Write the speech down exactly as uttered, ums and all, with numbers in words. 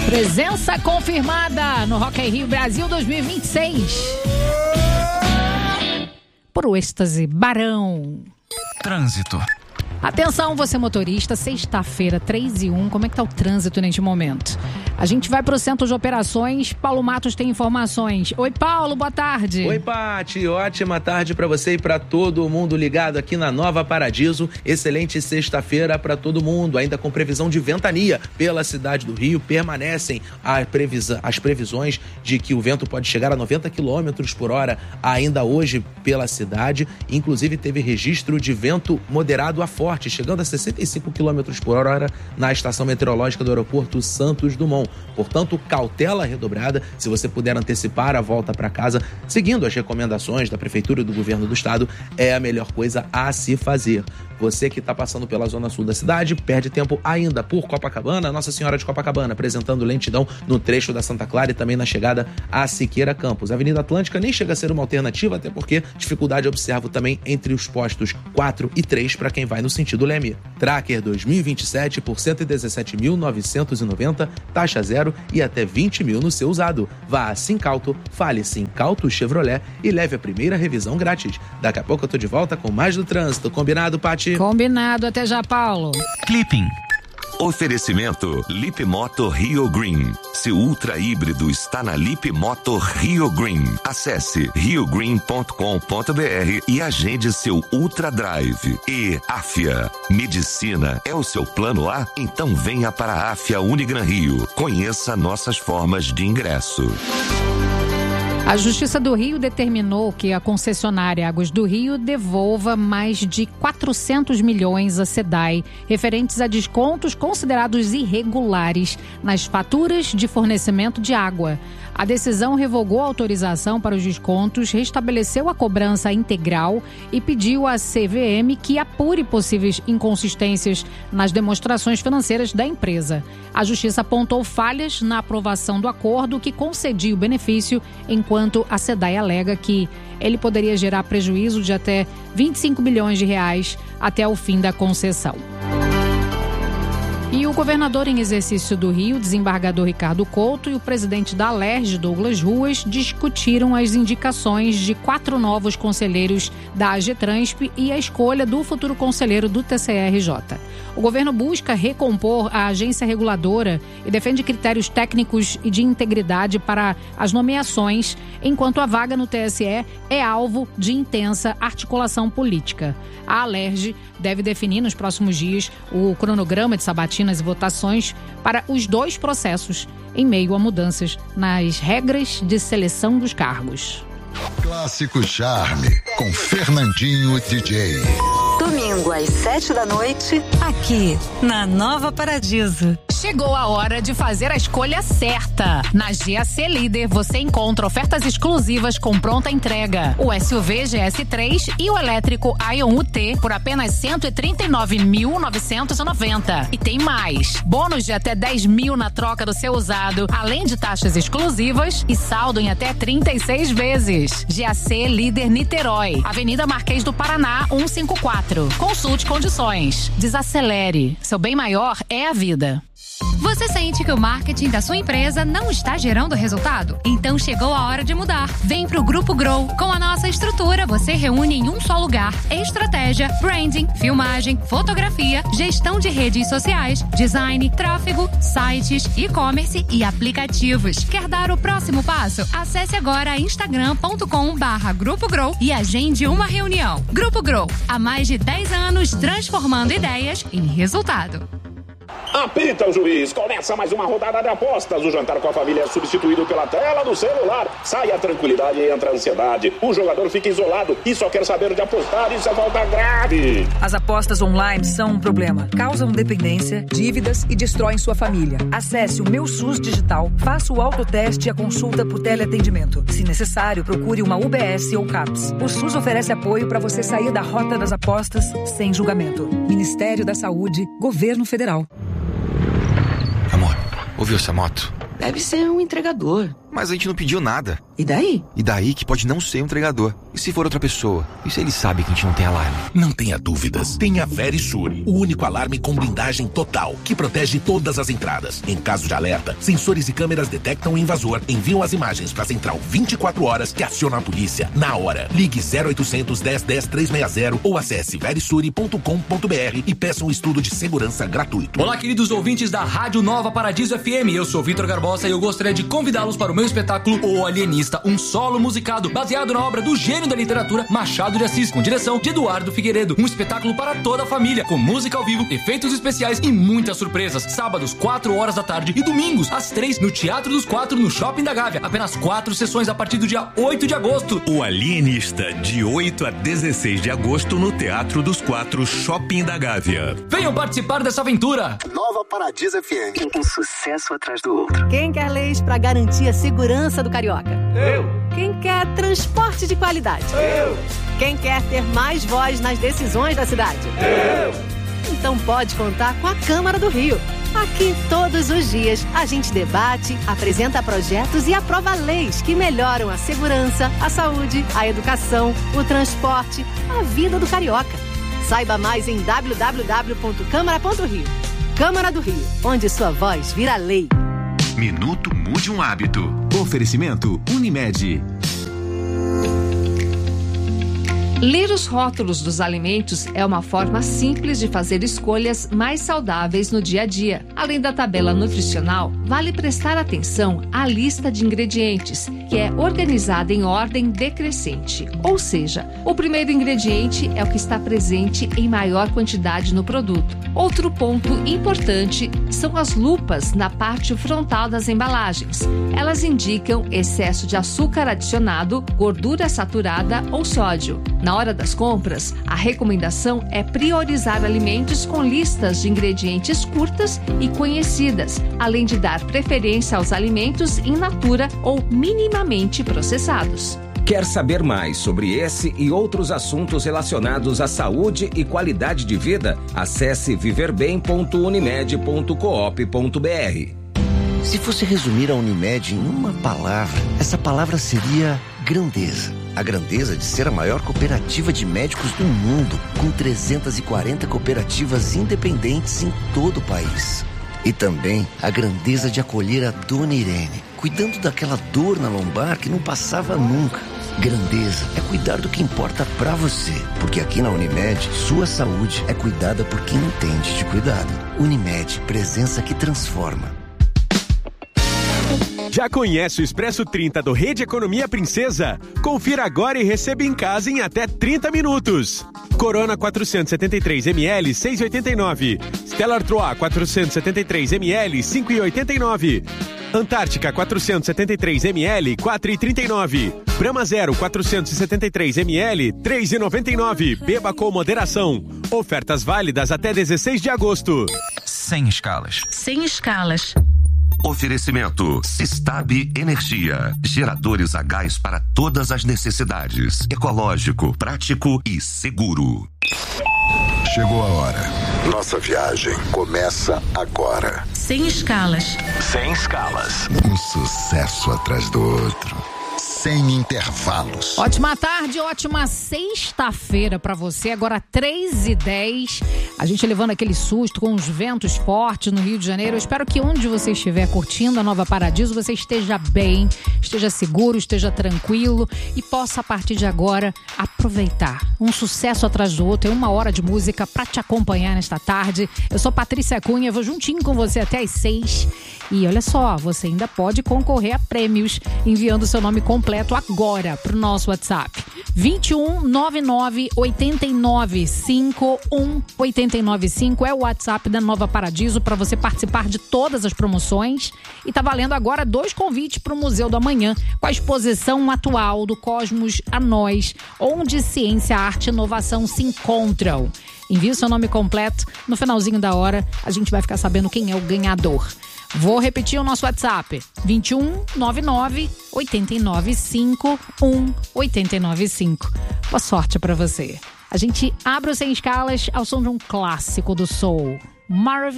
Presença confirmada no Rock in Rio Brasil dois mil e vinte e seis. Pro êxtase, Barão. Trânsito. Atenção, você motorista, sexta-feira, três e um, como é que tá o trânsito neste momento? A gente vai pro centro de operações, Paulo Matos tem informações. Oi, Paulo, boa tarde. Oi, Pati, ótima tarde para você e para todo mundo ligado aqui na Nova Paradiso. Excelente sexta-feira para todo mundo, ainda com previsão de ventania pela cidade do Rio. Permanecem a previsa, as previsões de que o vento pode chegar a noventa quilômetros por hora ainda hoje pela cidade. Inclusive teve registro de vento moderado a forte, chegando a sessenta e cinco quilômetros por hora na estação meteorológica do aeroporto Santos Dumont. Portanto, cautela redobrada se você puder antecipar a volta para casa, seguindo as recomendações da Prefeitura e do Governo do Estado, é a melhor coisa a se fazer. Você que está passando pela zona sul da cidade, perde tempo ainda por Copacabana, Nossa Senhora de Copacabana, apresentando lentidão no trecho da Santa Clara e também na chegada a Siqueira Campos. A Avenida Atlântica nem chega a ser uma alternativa, até porque dificuldade observo também entre os postos quatro e três para quem vai no sentido Leme. Tracker dois mil e vinte e sete por cento e dezessete mil novecentos e noventa, taxa zero e até vinte mil no seu usado. Vá a Sincauto, fale Sincauto Chevrolet e leve a primeira revisão grátis. Daqui a pouco eu tô de volta com mais do trânsito. Combinado, Pati? Combinado, até já, Paulo. Clipping. Oferecimento Lip Moto Rio Green. Seu ultra híbrido está na Lip Moto Rio Green. Acesse rio green ponto com ponto b r e agende seu Ultra Drive. E Afia. Medicina é o seu plano A? Então venha para a Afia Unigran Rio. Conheça nossas formas de ingresso. A Justiça do Rio determinou que a concessionária Águas do Rio devolva mais de quatrocentos milhões à SEDAI, referentes a descontos considerados irregulares nas faturas de fornecimento de água. A decisão revogou a autorização para os descontos, restabeleceu a cobrança integral e pediu à C V M que apure possíveis inconsistências nas demonstrações financeiras da empresa. A Justiça apontou falhas na aprovação do acordo que concedia o benefício, enquanto a SEDAI alega que ele poderia gerar prejuízo de até vinte e cinco bilhões de reais até o fim da concessão. E o governador em exercício do Rio, desembargador Ricardo Couto, e o presidente da Alerj, Douglas Ruas, discutiram as indicações de quatro novos conselheiros da AGETRANSP e a escolha do futuro conselheiro do T C R J. O governo busca recompor a agência reguladora e defende critérios técnicos e de integridade para as nomeações, enquanto a vaga no T S E é alvo de intensa articulação política. A Alerj deve definir nos próximos dias o cronograma de sabatinas e votações para os dois processos, em meio a mudanças nas regras de seleção dos cargos. Clássico Charme, com Fernandinho D J. Domingo às sete da noite, aqui na Nova Paradiso. Chegou a hora de fazer a escolha certa. Na G A C Líder você encontra ofertas exclusivas com pronta entrega. O S U V G S três e o elétrico Ion U T por apenas cento e trinta e nove mil novecentos e noventa. E tem mais. Bônus de até dez mil na troca do seu usado, além de taxas exclusivas e saldo em até trinta e seis vezes. G A C Líder Niterói, Avenida Marquês do Paraná, cento e cinquenta e quatro. Consulte condições. Desacelere. Seu bem maior é a vida. Você sente que o marketing da sua empresa não está gerando resultado? Então chegou a hora de mudar. Vem pro Grupo Grow. Com a nossa estrutura, você reúne em um só lugar estratégia, branding, filmagem, fotografia, gestão de redes sociais, design, tráfego, sites, e-commerce e aplicativos. Quer dar o próximo passo? Acesse agora instagram ponto com barra Grupo Grow e agende uma reunião. Grupo Grow, há mais de dez anos transformando ideias em resultado. Apita o juiz, começa mais uma rodada de apostas. O jantar com a família é substituído pela tela do celular. Sai a tranquilidade e entra a ansiedade. O jogador fica isolado e só quer saber de apostar. Isso é falta grave. As apostas online são um problema. Causam dependência, dívidas e destroem sua família. Acesse o Meu SUS Digital, faça o autoteste e a consulta por teleatendimento. Se necessário, procure uma U B S ou CAPS. O SUS oferece apoio para você sair da rota das apostas sem julgamento. Ministério da Saúde, Governo Federal. Amor, ouviu essa moto? Deve ser um entregador. Mas a gente não pediu nada. E daí? E daí que pode não ser um entregador. E se for outra pessoa? E se ele sabe que a gente não tem alarme? Não tenha dúvidas. Tenha Verisure, o único alarme com blindagem total, que protege todas as entradas. Em caso de alerta, sensores e câmeras detectam o invasor, enviam as imagens para a central vinte e quatro horas, que aciona a polícia na hora. Ligue zero oitocentos, dez, dez, trezentos e sessenta ou acesse verisure ponto com ponto br e peça um estudo de segurança gratuito. Olá, queridos ouvintes da Rádio Nova Paradiso F M. Eu sou Vitor Garbosa e eu gostaria de convidá-los para o meu espetáculo O Alienista, um solo musicado baseado na obra do gênio da literatura Machado de Assis, com direção de Eduardo Figueiredo. Um espetáculo para toda a família, com música ao vivo, efeitos especiais e muitas surpresas. Sábados, quatro horas da tarde e domingos, às três, no Teatro dos Quatro, no Shopping da Gávea. Apenas quatro sessões a partir do dia oito de agosto. O Alienista, de oito a dezesseis de agosto, no Teatro dos Quatro, Shopping da Gávea. Venham participar dessa aventura. Nova Paradiso F M. Um sucesso atrás do outro. Quem quer leis para garantir a segurança do carioca? Eu. Quem quer transporte de qualidade? Eu. Quem quer ter mais voz nas decisões da cidade? Eu. Então pode contar com a Câmara do Rio. Aqui, todos os dias, a gente debate, apresenta projetos e aprova leis que melhoram a segurança, a saúde, a educação, o transporte, a vida do carioca. Saiba mais em w w w ponto câmara ponto rio. Câmara do Rio, onde sua voz vira lei. Minuto Mude um Hábito. Oferecimento Unimed. Ler os rótulos dos alimentos é uma forma simples de fazer escolhas mais saudáveis no dia a dia. Além da tabela nutricional, vale prestar atenção à lista de ingredientes, que é organizada em ordem decrescente. Ou seja, o primeiro ingrediente é o que está presente em maior quantidade no produto. Outro ponto importante são as lupas na parte frontal das embalagens. Elas indicam excesso de açúcar adicionado, gordura saturada ou sódio. Na hora das compras, a recomendação é priorizar alimentos com listas de ingredientes curtas e conhecidas, além de dar preferência aos alimentos in natura ou minimamente processados. Quer saber mais sobre esse e outros assuntos relacionados à saúde e qualidade de vida? Acesse viver bem ponto unimed ponto coop ponto br. Se fosse resumir a Unimed em uma palavra, essa palavra seria grandeza. A grandeza de ser a maior cooperativa de médicos do mundo, com trezentas e quarenta cooperativas independentes em todo o país. E também a grandeza de acolher a Dona Irene, cuidando daquela dor na lombar que não passava nunca. Grandeza é cuidar do que importa pra você, porque aqui na Unimed, sua saúde é cuidada por quem entende de cuidado. Unimed, presença que transforma. Já conhece o Expresso trinta do Rede Economia Princesa? Confira agora e receba em casa em até trinta minutos. Corona quatrocentos e setenta e três mililitros, seis reais e oitenta e nove centavos. Stella Artois quatrocentos e setenta e três mililitros, cinco reais e oitenta e nove centavos. Antártica quatrocentos e setenta e três mililitros, quatro reais e trinta e nove centavos. Brahma Zero quatrocentos e setenta e três mililitros, três reais e noventa e nove centavos. Beba com moderação. Ofertas válidas até dezesseis de agosto. Sem escalas. Sem escalas. Oferecimento Sistab Energia. Geradores a gás para todas as necessidades. Ecológico, prático e seguro. Chegou a hora. Nossa viagem começa agora. Sem escalas. Sem escalas. Um sucesso atrás do outro. Sem intervalos. Ótima tarde, ótima sexta-feira pra você. Agora três e dez. A gente levando aquele susto com os ventos fortes no Rio de Janeiro. Eu espero que onde você estiver curtindo a Nova Paradiso, você esteja bem, esteja seguro, esteja tranquilo e possa a partir de agora aproveitar. Um sucesso atrás do outro. É uma hora de música pra te acompanhar nesta tarde. Eu sou Patrícia Cunha, vou juntinho com você até às seis. E olha só, você ainda pode concorrer a prêmios enviando seu nome completo agora para o nosso WhatsApp. vinte e um, nove nove, oito nove cinco, um oito nove cinco é o WhatsApp da Nova Paradiso para você participar de todas as promoções. E tá valendo agora dois convites para o Museu do Amanhã com a exposição atual do Cosmos a Nós, onde ciência, arte e inovação se encontram. Envie o seu nome completo. No finalzinho da hora, a gente vai ficar sabendo quem é o ganhador. Vou repetir o nosso WhatsApp. vinte e um, nove nove, oito nove cinco, um oito nove cinco. Boa sorte pra você. A gente abre o Sem Escalas ao som de um clássico do soul. Marvin